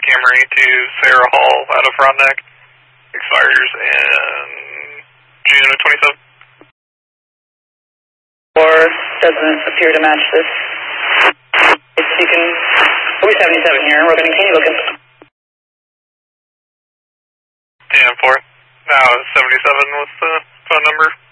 Camry to Sarah Hall out of Frontenac. Expires in June of 27. Or doesn't appear to match this. If you can, we're 77 here. We're going to continue looking. 10-4. Now 77 was the phone number.